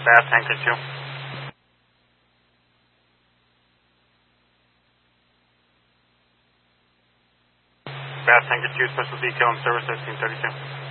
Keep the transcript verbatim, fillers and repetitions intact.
Bath Tanker two. Bath Tanker two, Special Detail and Service, thirteen thirty-two.